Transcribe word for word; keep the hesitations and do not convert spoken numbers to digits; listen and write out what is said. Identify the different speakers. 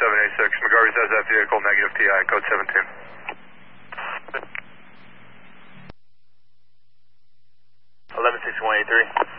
Speaker 1: seven eight six. McGarvey says that vehicle, negative T I, code seventeen.
Speaker 2: eleven six one eight three.